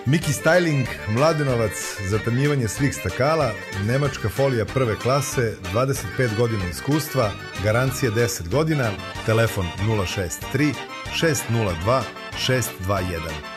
Miki Styling, Mladenovac, zatamnjivanje svih stakala, nemačka folija prve klase, 25 godina iskustva, garancija 10 godina, telefon 063 602 621.